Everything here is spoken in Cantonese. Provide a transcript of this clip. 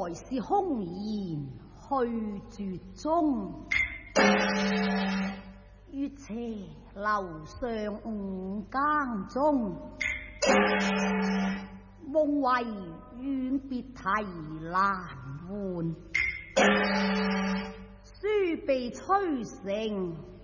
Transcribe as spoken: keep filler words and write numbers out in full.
來是空言去絕蹤。月斜樓上五更鐘，夢為遠別啼鸞喚，書被催成